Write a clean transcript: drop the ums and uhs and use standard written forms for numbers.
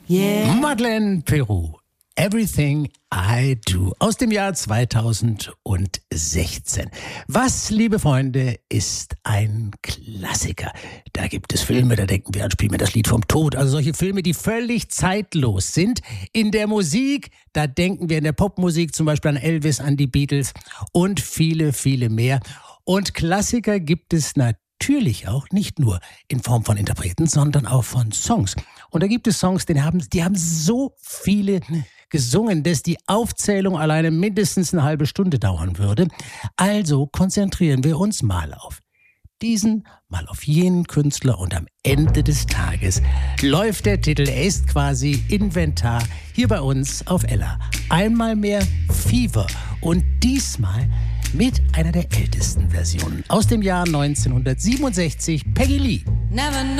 Yeah. Madeleine Peru, Everything I Do, aus dem Jahr 2016. Was, liebe Freunde, ist ein Klassiker? Da gibt es Filme, da denken wir an, spielen wir das Lied vom Tod. Also solche Filme, die völlig zeitlos sind. In der Musik, da denken wir in der Popmusik zum Beispiel an Elvis, an die Beatles und viele, viele mehr. Und Klassiker gibt es natürlich auch nicht nur in Form von Interpreten, sondern auch von Songs. Und da gibt es Songs, die haben so viele gesungen, dass die Aufzählung alleine mindestens eine halbe Stunde dauern würde. Also konzentrieren wir uns mal auf diesen, mal auf jenen Künstler und am Ende des Tages läuft der Titel, er ist quasi Inventar hier bei uns auf Ella. Einmal mehr Fever und diesmal mit einer der ältesten Versionen aus dem Jahr 1967, Peggy Lee. Never